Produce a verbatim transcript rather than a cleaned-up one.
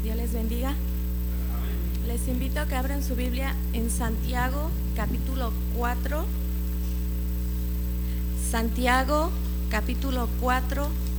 Dios les bendiga. Les invito a que abran su Biblia en Santiago capítulo cuatro. Santiago capítulo cuatro,